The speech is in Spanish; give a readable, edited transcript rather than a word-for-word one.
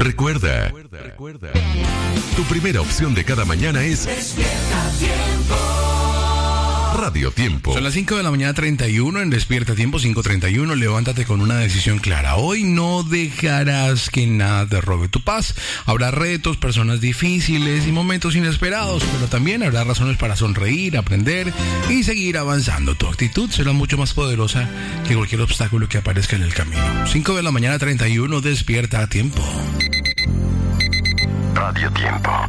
Recuerda, tu primera opción de cada mañana es Despierta Tiempo. Radio Tiempo. Son las 5 de la mañana 31 en Despierta Tiempo, 5:31. Levántate con una decisión clara. Hoy no dejarás que nada te robe tu paz. Habrá retos, personas difíciles y momentos inesperados, pero también habrá razones para sonreír, aprender y seguir avanzando. Tu actitud será mucho más poderosa que cualquier obstáculo que aparezca en el camino. 5 de la mañana 31, Despierta Tiempo. Radio Tiempo.